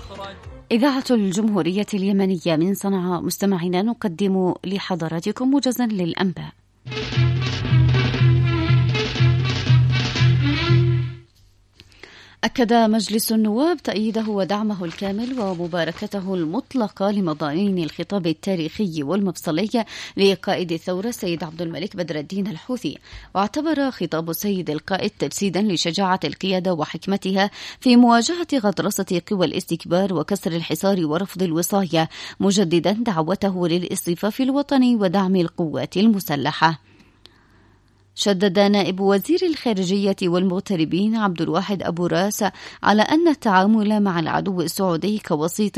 إذاعة الجمهورية اليمنية من صنعاء، مستمعينا نقدم لحضراتكم موجزا للأنباء. أكد مجلس النواب تأييده ودعمه الكامل ومباركته المطلقة لمضامين الخطاب التاريخي والمفصلي لقائد الثورة السيد عبد الملك بدر الدين الحوثي، واعتبر خطاب السيد القائد تجسيدا لشجاعة القيادة وحكمتها في مواجهة غطرسة قوى الاستكبار وكسر الحصار ورفض الوصاية، مجددا دعوته للاصطفاف الوطني ودعم القوات المسلحة. شدد نائب وزير الخارجية والمغتربين عبد الواحد أبو راس على أن التعامل مع العدو السعودي كوسيط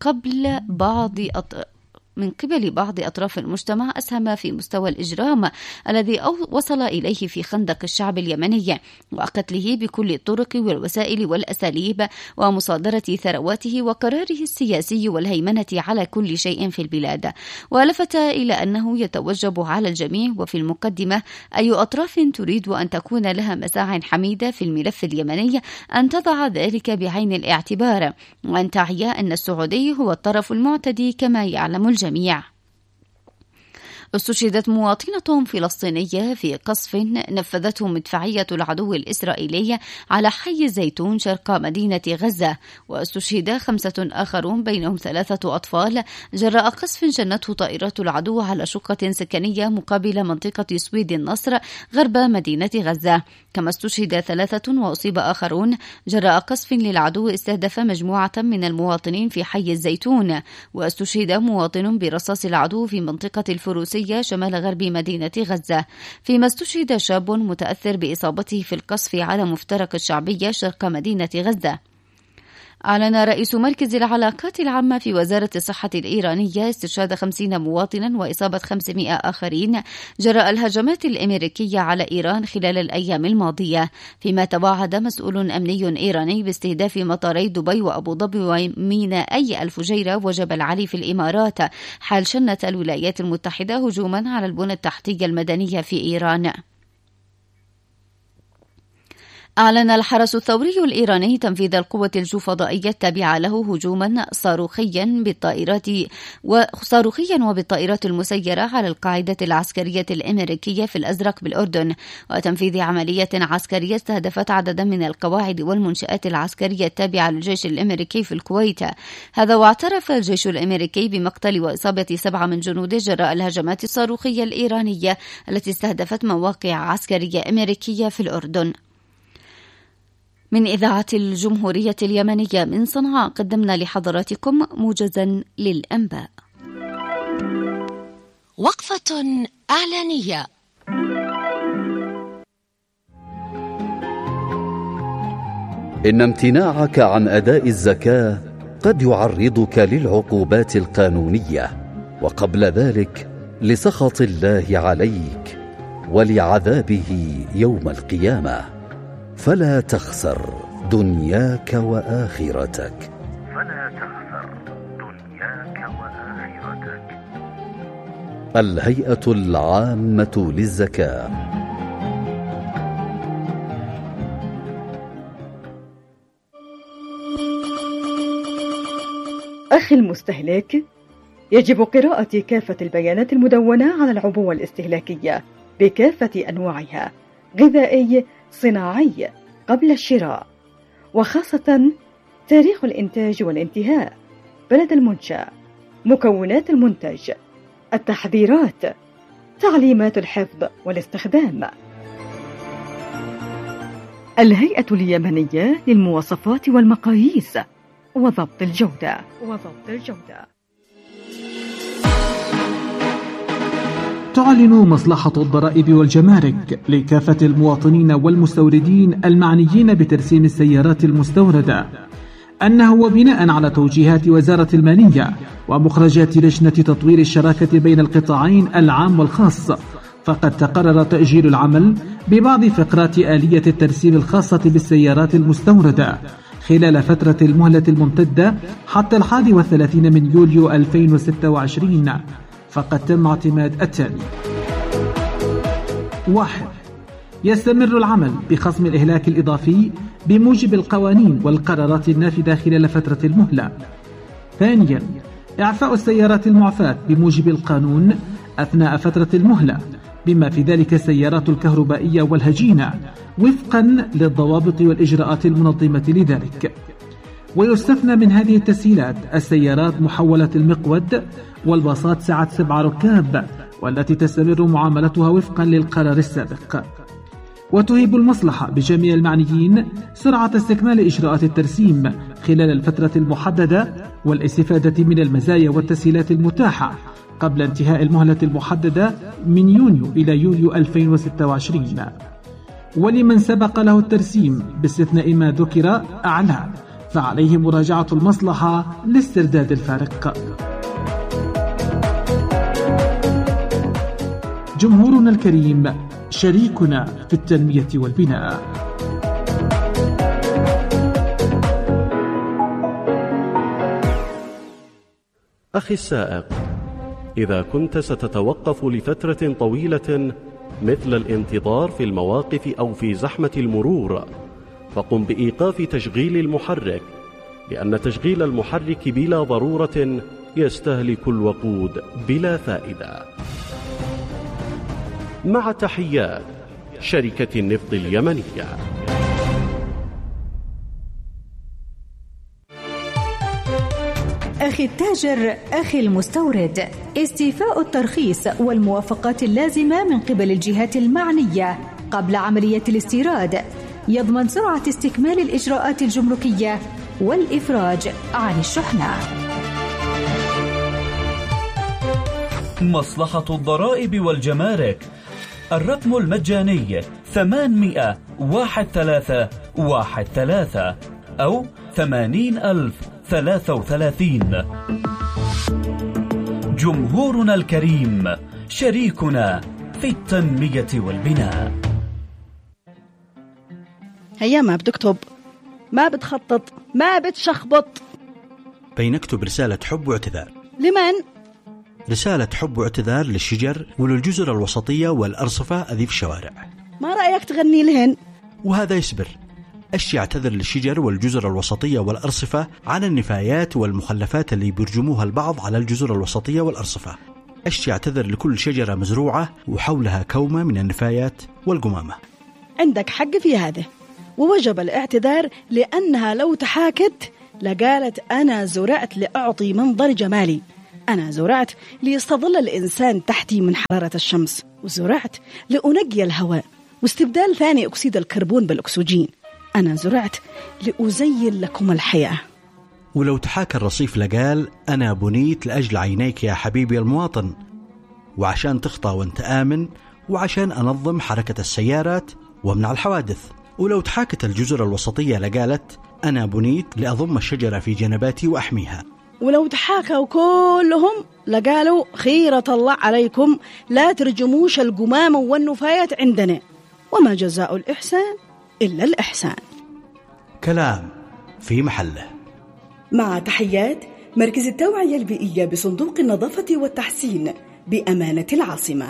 من قبل بعض أطراف المجتمع أسهم في مستوى الإجرام الذي وصل إليه في خندق الشعب اليمني وقتله بكل الطرق والوسائل والأساليب ومصادرة ثرواته وقراره السياسي والهيمنة على كل شيء في البلاد. ولفت إلى أنه يتوجب على الجميع وفي المقدمة أي أطراف تريد أن تكون لها مساع حميدة في الملف اليمني أن تضع ذلك بعين الاعتبار، وأن تعي أن السعودي هو الطرف المعتدي كما يعلم الجميع. استشهدت مواطنة فلسطينية في قصف نفذته مدفعية العدو الإسرائيلي على حي الزيتون شرق مدينة غزة، واستشهد 5 آخرون بينهم 3 أطفال جراء قصف جنته طائرات العدو على شقة سكنية مقابل منطقة سويد النصر غرب مدينة غزة. كما استشهد 3 وأصيب آخرون جراء قصف للعدو استهدف مجموعة من المواطنين في حي الزيتون، واستشهد مواطن برصاص العدو في منطقة الفروسية شمال غرب مدينة غزة، فيما استشهد شاب متأثر بإصابته في القصف على مفترق الشعبية شرق مدينة غزة. أعلن رئيس مركز العلاقات العامة في وزارة الصحة الإيرانية استشهاد 50 مواطنا وإصابة 500 آخرين جراء الهجمات الأمريكية على إيران خلال الأيام الماضية، فيما توعد مسؤول أمني إيراني باستهداف مطاري دبي وأبو ظبي ومينائي الفجيرة وجبل علي في الإمارات حال شنت الولايات المتحدة هجوما على البنى التحتية المدنية في إيران. أعلن الحرس الثوري الإيراني تنفيذ القوة الجوفضائية التابعة له هجوما صاروخيا وبالطائرات المسيرة على القاعدة العسكرية الأمريكية في الأزرق بالأردن، وتنفيذ عملية عسكرية استهدفت عددا من القواعد والمنشآت العسكرية التابعة للجيش الأمريكي في الكويت. هذا واعترف الجيش الأمريكي بمقتل وإصابة 7 من جنوده جراء الهجمات الصاروخية الإيرانية التي استهدفت مواقع عسكرية أمريكية في الأردن. من إذاعة الجمهورية اليمنية من صنعاء قدمنا لحضراتكم موجزا للأنباء. وقفة إعلانية. إن امتناعك عن أداء الزكاة قد يعرضك للعقوبات القانونية، وقبل ذلك لسخط الله عليك ولعذابه يوم القيامة. فلا تخسر دنياك وآخرتك. الهيئة العامة للزكاة. أخي المستهلك، يجب قراءة كافة البيانات المدونة على العبوة الاستهلاكية بكافة أنواعها، غذائي صناعي، قبل الشراء، وخاصة تاريخ الإنتاج والانتهاء، بلد المنشأ، مكونات المنتج، التحذيرات، تعليمات الحفظ والاستخدام. الهيئة اليمنية للمواصفات والمقاييس وضبط الجودة. تعلن مصلحة الضرائب والجمارك لكافة المواطنين والمستوردين المعنيين بترسيم السيارات المستوردة أنه وبناء على توجيهات وزارة المالية ومخرجات لجنة تطوير الشراكة بين القطاعين العام والخاص، فقد تقرر تأجيل العمل ببعض فقرات آلية الترسيم الخاصة بالسيارات المستوردة خلال فترة المهلة الممتدة حتى 31 من يوليو 2026. فقد تم اعتماد التالي: 1. يستمر العمل بخصم الإهلاك الإضافي بموجب القوانين والقرارات النافذة خلال فترة المهلة. ثانيا، إعفاء السيارات المعفاة بموجب القانون أثناء فترة المهلة، بما في ذلك السيارات الكهربائية والهجينة، وفقا للضوابط والإجراءات المنظمة لذلك. ويستثنى من هذه التسهيلات السيارات محولة المقود والباصات سعة 7 ركاب، والتي تستمر معاملتها وفقا للقرار السابق. وتهيب المصلحة بجميع المعنيين سرعة استكمال إجراءات الترسيم خلال الفترة المحددة والاستفادة من المزايا والتسهيلات المتاحة قبل انتهاء المهلة المحددة من يونيو إلى يوليو 2026. ولمن سبق له الترسيم باستثناء ما ذكر أعلى فعليه مراجعة المصلحة لاسترداد الفارق. جمهورنا الكريم شريكنا في التنمية والبناء. أخي السائق، إذا كنت ستتوقف لفترة طويلة مثل الانتظار في المواقف أو في زحمة المرور، فقم بإيقاف تشغيل المحرك، لأن تشغيل المحرك بلا ضرورة يستهلك الوقود بلا فائدة. مع تحيات شركة النفط اليمنية. أخي التاجر، أخي المستورد، استيفاء الترخيص والموافقات اللازمة من قبل الجهات المعنية قبل عملية الاستيراد يضمن سرعة استكمال الإجراءات الجمركية والإفراج عن الشحنة. مصلحة الضرائب والجمارك، الرقم المجاني 800-1313 أو 80,033. جمهورنا الكريم شريكنا في التنمية والبناء. هيا ما بتكتب، ما بتخطط، ما بتشخبط. بينكتب رسالة حب واعتذار. لمن؟ رسالة حب واعتذار للشجر وللجزر الوسطية والأرصفة أذيب الشوارع. ما رأيك تغني لهن؟ وهذا يصبر. أشي يعتذر للشجر والجزر الوسطية والأرصفة عن النفايات والمخلفات اللي بيرجموها البعض على الجزر الوسطية والأرصفة. أشي يعتذر لكل شجرة مزروعة وحولها كومة من النفايات والقمامة. عندك حق في هذا، ووجب الاعتذار لأنها لو تحاكت لقالت أنا زرعت لأعطي منظر جمالي، أنا زرعت ليستظل الإنسان تحتي من حرارة الشمس، وزرعت لأنقي الهواء واستبدال ثاني أكسيد الكربون بالأكسجين، أنا زرعت لأزين لكم الحياة. ولو تحاكى الرصيف لقال أنا بنيت لأجل عينيك يا حبيبي المواطن، وعشان تخطى وانت آمن، وعشان أنظم حركة السيارات وامنع الحوادث. ولو تحاكت الجزر الوسطية لقالت أنا بنيت لأضم الشجرة في جنباتي وأحميها. ولو تحاكوا كلهم لقالوا خيرة الله عليكم لا ترجموش القمام والنفايات عندنا، وما جزاء الإحسان إلا الإحسان. كلام في محله. مع تحيات مركز التوعية البيئية بصندوق النظافة والتحسين بأمانة العاصمة.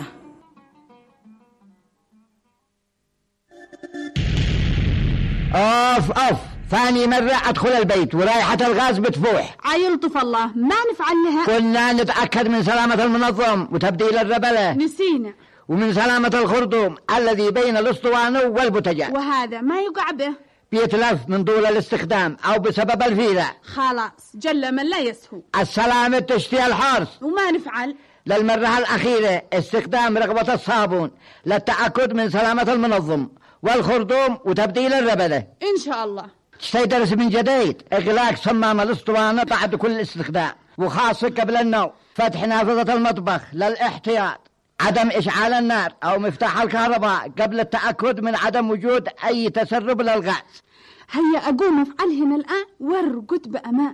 أوف ثاني مرة أدخل البيت ورايحة الغاز بتفوح. عيلطف الله ما نفعل لها. كنا نتأكد من سلامة المنظم وتبديل الربلة، نسينا، ومن سلامة الخرطوم الذي بين الأسطوانة والبوتجان، وهذا ما يقع به، بيتلف من طول الاستخدام أو بسبب الفيرة. خلاص جل من لا يسهو. السلامة تشتي الحرص، وما نفعل. للمرة الأخيرة استخدام رغبة الصابون للتأكد من سلامة المنظم والخرطوم وتبديل الربلة. إن شاء الله. تستيدرس من جديد إغلاق صمام الأسطوانة بعد كل استخدام، وخاصة قبل النوم، فتح نافذة المطبخ للاحتياط، عدم إشعال النار أو مفتاح الكهرباء قبل التأكد من عدم وجود أي تسرب للغاز. هيا أقوم أفعلهن الآن وارقد بأمان.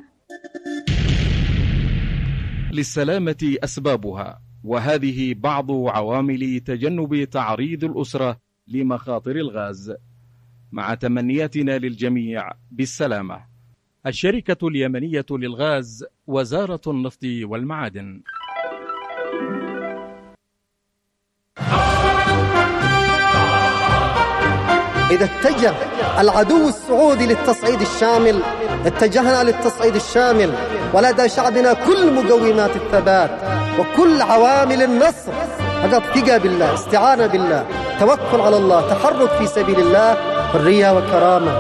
للسلامة أسبابها، وهذه بعض عوامل تجنب تعريض الأسرة لمخاطر الغاز. مع تمنياتنا للجميع بالسلامة. الشركة اليمنية للغاز، وزارة النفط والمعادن. إذا اتجه العدو السعودي للتصعيد الشامل اتجهنا للتصعيد الشامل، ولدى شعبنا كل مقومات الثبات وكل عوامل النصر. فقط ثقة بالله، استعانة بالله، توكل على الله، تحرك في سبيل الله، حرية وكرامة.